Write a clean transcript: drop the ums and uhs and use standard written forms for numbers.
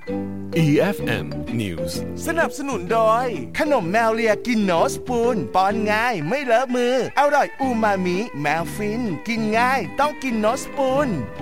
EFM News สนับสนุนโดยขนมแมวเลียกินโนสปูนป้อนง่ายไม่เลอะมืออร่อยอูมามิแมวฟินกินง่ายต้องกินโนสปูน